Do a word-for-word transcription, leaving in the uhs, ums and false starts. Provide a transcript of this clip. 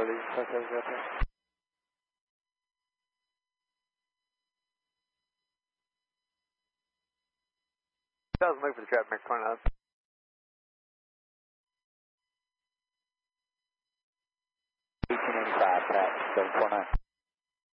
Charlie, five seven zero three. That was moving for the traffic, Max twenty-nine. eighteen eighty-five, Pat, seven four nine.